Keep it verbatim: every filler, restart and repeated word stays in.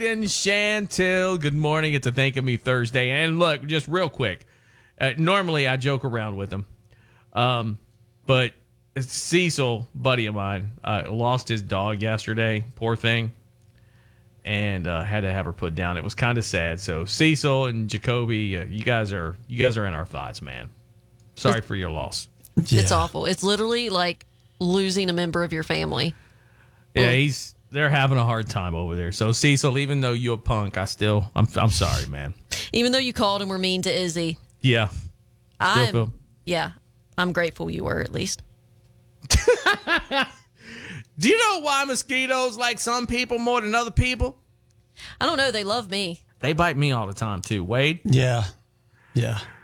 and Chantel, good morning. It's a Think of Me Thursday. And look, just real quick. Uh, normally I joke around with him. Um, but Cecil, buddy of mine, uh, lost his dog yesterday. Poor thing. And uh, had to have her put down. It was kind of sad. So Cecil and Jacoby, uh, you guys are you guys are in our thoughts, man. Sorry for your loss. Yeah. It's awful. It's literally like losing a member of your family. Yeah, he's they're having a hard time over there. So Cecil, even though you're a punk, I still I'm I'm sorry, man. Even though you called and were mean to Izzy. Yeah. I'm, feel- yeah, I'm grateful you were at least. Do you know why mosquitoes like some people more than other people? I don't know. They love me. They bite me all the time too. Wade? Yeah. Yeah.